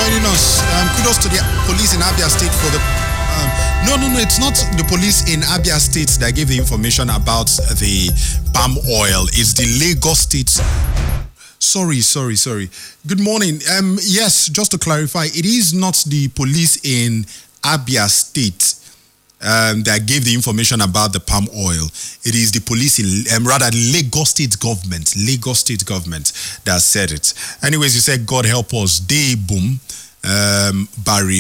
joining us. Kudos to the police in Abia State for the. No, it's not the police in Abia State that gave the information about the palm oil. It's the Lagos State. Sorry. Good morning. Yes, just to clarify, it is not the police in Abia State that gave the information about the palm oil. It is the police in, Lagos State government that said it. Anyways, you said, God help us. Day boom. Barry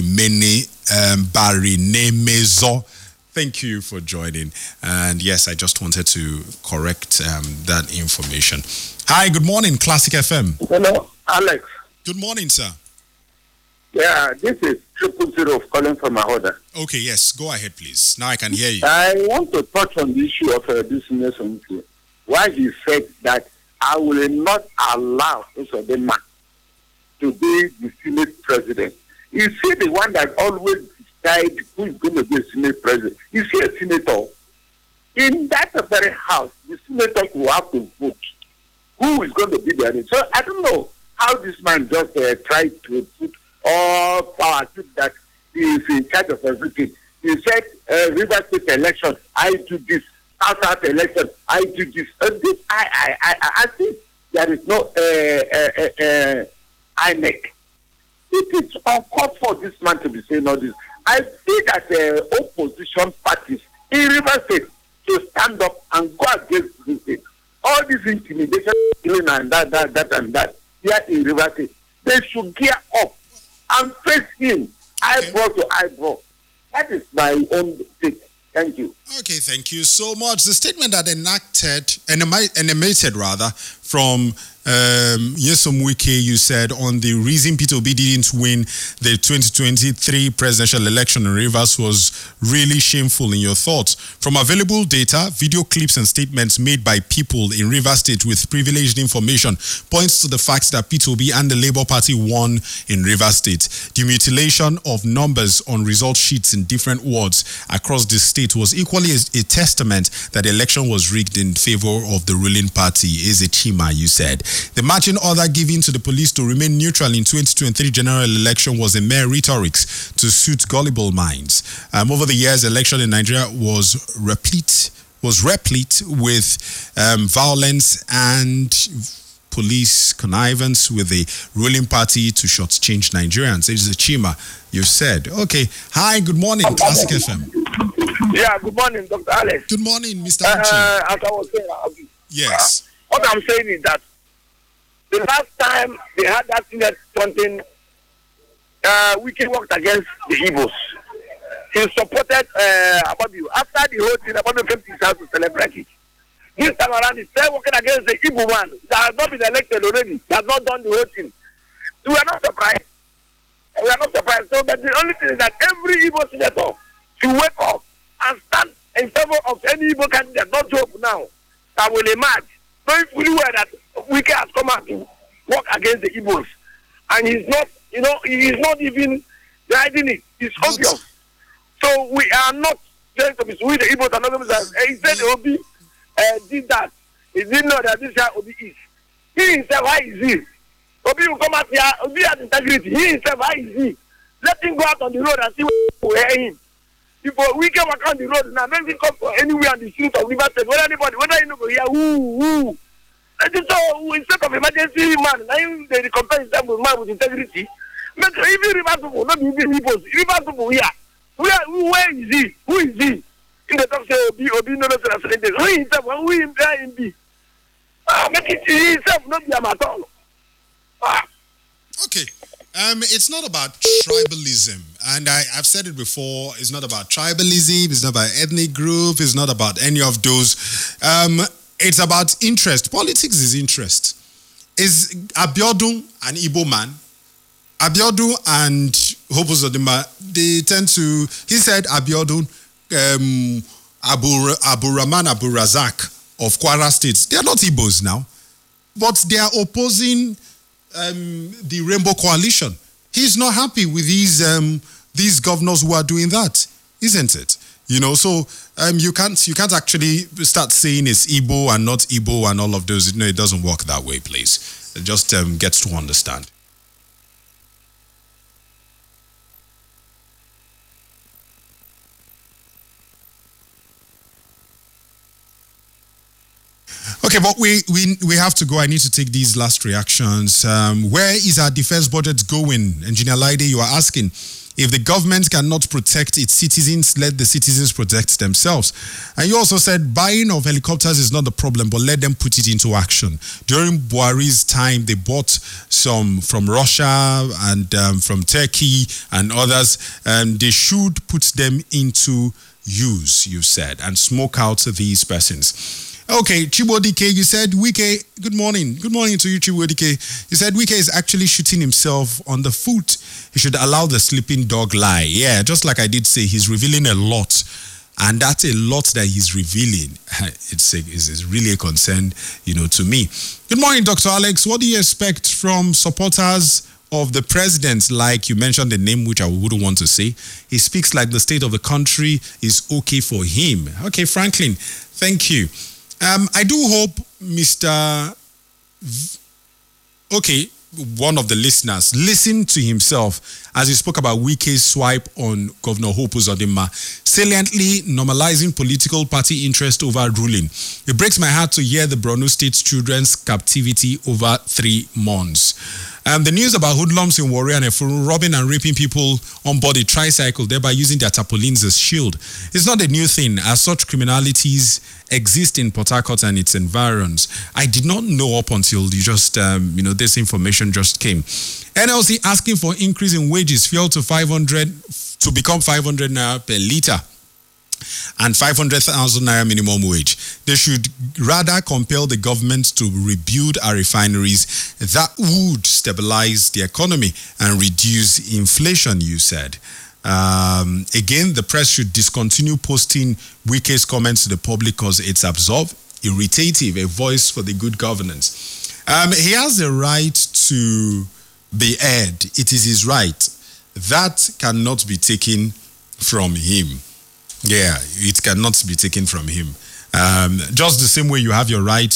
Nemezo. Thank you for joining. And yes, I just wanted to correct that information. Hi, good morning, Classic FM. Hello, Alex. Good morning, sir. Yeah, this is 000 calling from Ahoda. Okay, yes, go ahead, please. Now I can hear you. I want to touch on the issue of this Nelson. Why he said that I will not allow Usodema to be the Senate president. Is he the one that always decides who is going to be a Senate president? Is he a senator? In that very house, the senator will have to vote who is going to be there. So I don't know how this man just tried to put all power to that he is in charge of everything. He said, River State election, I do this. South election, I do this. This I think there is no INEC. It is uncalled for this man to be saying all this. I see that opposition parties in River State to stand up and go against this thing. All this intimidation, killing and that, here in River State, they should gear up and face him eyebrow to eyebrow. That is my own take. Thank you. Okay, thank you so much. The statement that emanated from Nyesom Wike, you said on the reason Peter Obi didn't win the 2023 presidential election in Rivers was really shameful in your thoughts. From available data, video clips and statements made by people in Rivers State with privileged information points to the fact that Peter Obi and the Labour Party won in Rivers State. The mutilation of numbers on result sheets in different wards across the state was equally a testament that the election was rigged in favor of the ruling party. Ezechima, you said. The marching order given to the police to remain neutral in 2023 general election was a mere rhetorics to suit gullible minds. Over the years, election in Nigeria was replete with violence and police connivance with the ruling party to shortchange Nigerians. It's a Chima, you said. Okay. Hi, good morning, Classic FM. Yeah, good morning, Dr. Alex. Good morning, Mr. As I was saying, yes. What I'm saying is that the last time they had that thing that something, Wike worked against the Igbos. He supported Ababu. After the whole thing, Ababu came to his house to celebrate it. This time around, he's still working against the Igbo man that has not been elected already. He has not done the whole thing. We are not surprised. So, but the only thing is that every Igbo senator should wake up and stand in favor of any Igbo candidate, not joke now, that will emerge. Knowing fully well that Wike has come out to work against the Igbos. And he's not, he is not even hiding it. It's obvious. So we are not going to be with the Igbos and others. He said Obi did that. He didn't know that this guy Obi is. He himself, how is he? Obi will come out here. Obi has integrity. He himself, how is he? Let him go out on the road and see what will hear him. If we can walk on the road now, maybe come from anywhere on the street of River State, whether you know go here, who. And so instead of emergency man, now they compare himself with man with integrity. But even River people, not even River people here. Where is he? Who is he? In the talk say Obi no no say who himself, who him there him be? Make it himself not be a matter. Okay. It's not about tribalism, and I've said it before. It's not about tribalism. It's not about ethnic group. It's not about any of those. It's about interest. Politics is interest. Is Abiodun an Igbo man? Abiodun and Hope Uzodinma, they tend to. He said Abiodun, Abu Rahman Abu Razak of Kwara State. They are not Igbos now, but they are opposing the Rainbow Coalition. He's not happy with these governors who are doing that, isn't it? So you can't actually start saying it's Igbo and not Igbo and all of those. No, it doesn't work that way, please. Just get to understand. Okay, but we have to go. I need to take these last reactions. Where is our defense budget going? Engineer Laide, you are asking. If the government cannot protect its citizens, let the citizens protect themselves. And you also said buying of helicopters is not the problem, but let them put it into action. During Buhari's time, they bought some from Russia and from Turkey and others. They should put them into use, you said, and smoke out these persons. Okay, Chibodike, you said Wike, good morning. Good morning to you, Chibodike. You said Wike is actually shooting himself on the foot. He should allow the sleeping dog lie. Yeah, just like I did say, he's revealing a lot. And that's a lot that he's revealing. It's really a concern, to me. Good morning, Dr. Alex. What do you expect from supporters of the president? Like you mentioned the name, which I wouldn't want to say. He speaks like the state of the country is okay for him. Okay, Franklin, thank you. I do hope one of the listeners listened to himself as he spoke about Wike's swipe on Governor Hope Uzodinma, saliently normalizing political party interest over ruling. It breaks my heart to hear the Borno State's children's captivity over 3 months. The news about hoodlums in Warri and Efuru robbing and raping people on board a tricycle, thereby using their tarpaulins as shield, is not a new thing, as such criminalities exist in Port Harcourt and its environs. I did not know up until you just, this information just came. NLC asking for increase in wages, fuel to 500 to become 500 naira per litre. And 500,000 naira minimum wage. They should rather compel the government to rebuild our refineries. That would stabilize the economy and reduce inflation, you said. Again, the press should discontinue posting Wike's comments to the public because it's absurd, irritative, a voice for the good governance. He has the right to be aired. It is his right. That cannot be taken from him. Yeah, it cannot be taken from him. Just the same way you have your right,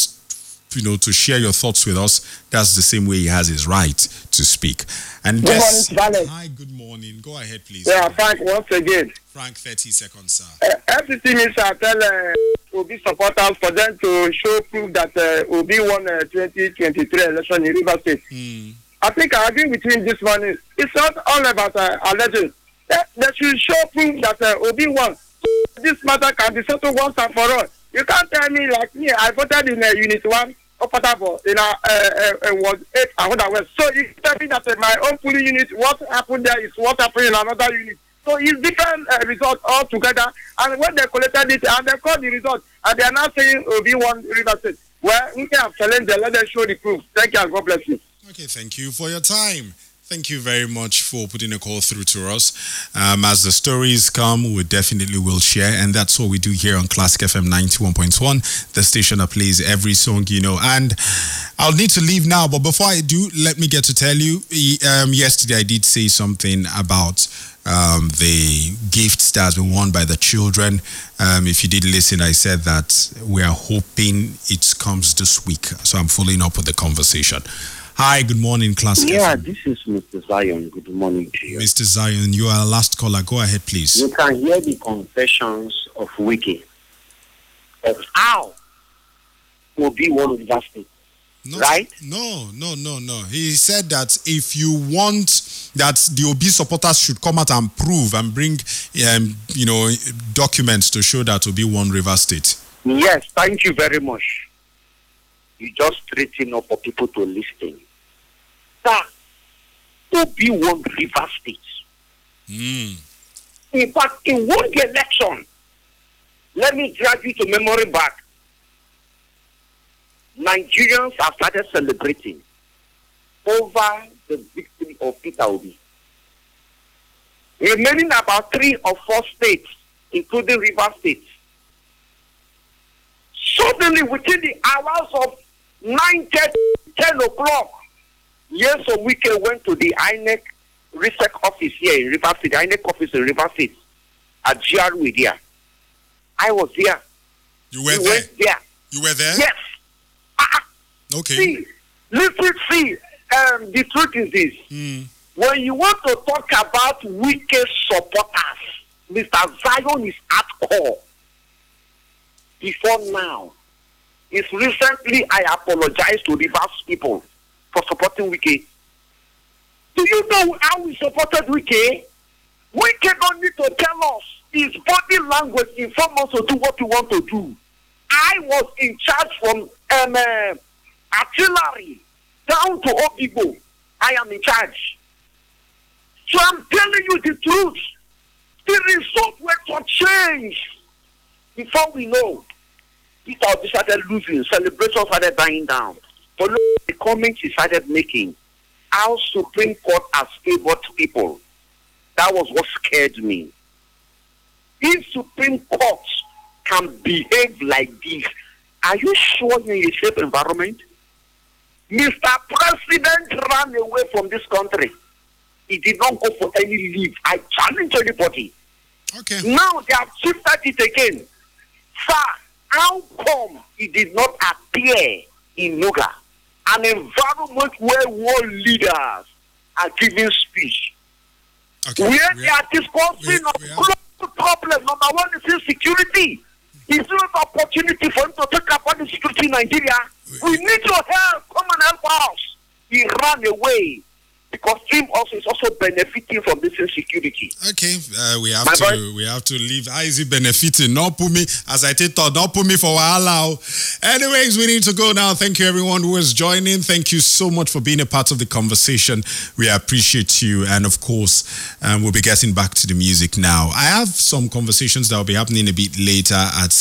to share your thoughts with us, that's the same way he has his right to speak. And good morning, hi, good morning. Go ahead, please. Yeah, Frank, once again. Frank, 30 seconds, sir. FCC minister tell Obi supporters for them to show proof that Obi won 2023 election in Rivers State. I think I agree with him this morning. It's not all about alleging. They should show proof that Obi won. This matter can be settled once and for all. You can't tell me like me. I voted in Unit 1 of Potabo in was 8 and West. So you tell me that my own polling unit, what happened there is what happened in another unit. So it's different results altogether. And when they collected it and they called the result, and they are now saying Obi won River State. Well, we can have challenged them. Let them show the proof. Thank you and God bless you. Okay, thank you for your time. Thank you very much for putting a call through to us. As the stories come, we definitely will share. And that's what we do here on Classic FM 91.1, the station that plays every song, And I'll need to leave now. But before I do, let me get to tell you, yesterday I did say something about the gifts that has been won by the children. If you did listen, I said that we are hoping it comes this week. So I'm following up with the conversation. Hi, good morning, Classic FM. This is Mr. Zion. Good morning to you. Mr. Zion, you are our last caller. Go ahead, please. You can hear the confessions of Wike of how Obi won University. Right? No. He said that if you want that the Obi supporters should come out and prove and bring, documents to show that Obi won Rivers State. Yes, thank you very much. You just straighten up for people to listen. Sir, Obi won Rivers State. In fact, he won the election. Let me drag you to memory back. Nigerians have started celebrating over the victory of Peter Obi. Remaining about 3 or 4 states, including Rivers State. Suddenly, within the hours of 9:30, 10 o'clock, Nyesom Wike went to the INEC research office here in Rivers State, INEC office in Rivers State, at GRW there. I was there. You were there? There. You were there? Yes. Okay. See, the truth is this. When you want to talk about Wike supporters, Mr. Zion is at core. Before now, is recently I apologized to Rivers people for supporting Wike. Do you know how we supported Wike? Wike don't need to tell us. His body language informs us to do what we want to do. I was in charge from artillery down to Obibo. I am in charge. So I'm telling you the truth. The result were to change. Before we know, people started losing. Celebrations started dying down. But look at the comments he started making. Our Supreme Court has favored people. That was what scared me. If Supreme Court can behave like this, are you sure you're in a safe environment? Mr. President ran away from this country. He did not go for any leave. I challenge anybody. Okay. Now they have shifted it again. Sir, how come he did not appear in Noga, an environment where world leaders are giving speech? Okay. Where they are discussing of global problem. Number one is insecurity. It's not an opportunity for him to talk about the security in Nigeria. We need your help. Come and help us. He ran away because him also is also benefiting from this insecurity. Okay, we have to leave. How is he benefiting? Not put me, as I thought, not put me for Wahala. Anyways, we need to go now. Thank you everyone who is joining. Thank you so much for being a part of the conversation. We appreciate you, and of course, we'll be getting back to the music now. I have some conversations that will be happening a bit later at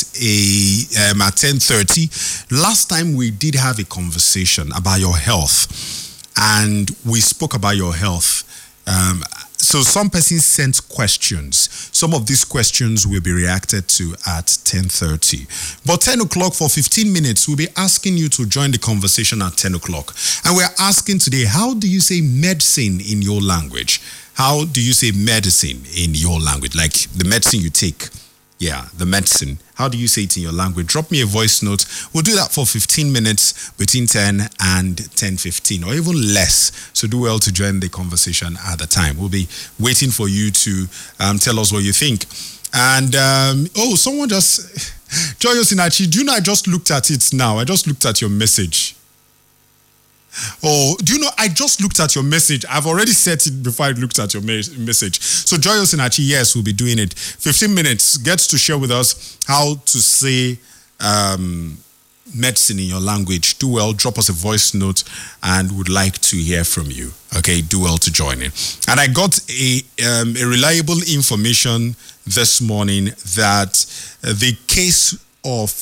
10:30. Last time we did have a conversation about your health. And we spoke about your health. So some persons sent questions. Some of these questions will be reacted to at 10:30. But 10 o'clock for 15 minutes, we'll be asking you to join the conversation at 10 o'clock. And we're asking today, how do you say medicine in your language? How do you say medicine in your language? Like the medicine you take. Yeah, the medicine. How do you say it in your language? Drop me a voice note. We'll do that for 15 minutes between 10 and 10:15 or even less. So do well to join the conversation at the time. We'll be waiting for you to tell us what you think. And, someone just... Joy Osinachi, do you know I just looked at it now? I just looked at your message. Oh, do you know, I just looked at your message. I've already set it before I looked at your message. So Joy Osinachi, yes, we'll be doing it. 15 minutes, get to share with us how to say medicine in your language. Do well, drop us a voice note and would like to hear from you. Okay, do well to join in. And I got a reliable information this morning that the case of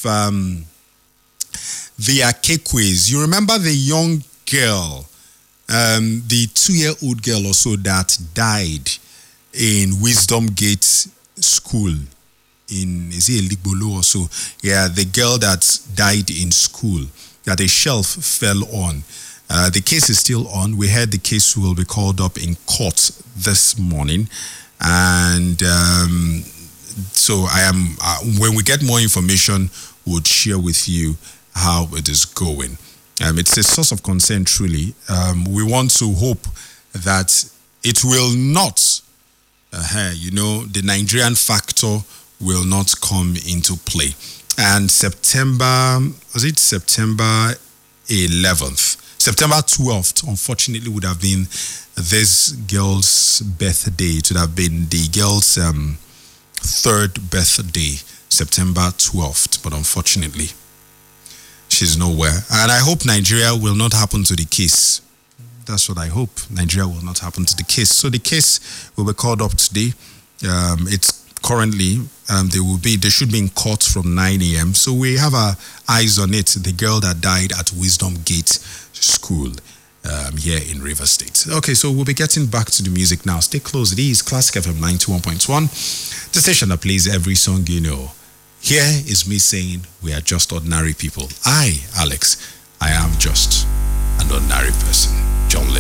the Akekwe's, you remember the young girl, the 2-year-old girl or so that died in Wisdom Gate School in, is it Ligbolo or so? Yeah, the girl that died in school, that a shelf fell on. The case is still on. We heard the case will be called up in court this morning. And so I am, when we get more information, we'll share with you how it is going. It's a source of concern, truly. We want to hope that it will not, the Nigerian factor will not come into play. And September 11th, September 12th, unfortunately, would have been this girl's birthday. It would have been the girl's third birthday, September 12th, but unfortunately, she's nowhere. And I hope Nigeria will not happen to the case. That's what I hope. Nigeria will not happen to the case. So the case will be called up today. It's currently, they should be in court from 9 a.m. So we have our eyes on it. The girl that died at Wisdom Gate School here in River State. Okay, so we'll be getting back to the music now. Stay close. It is Classic FM 91.1. The station that plays every song you know. Here is me saying we are just ordinary people. I, Alex, I am just an ordinary person. John Lee.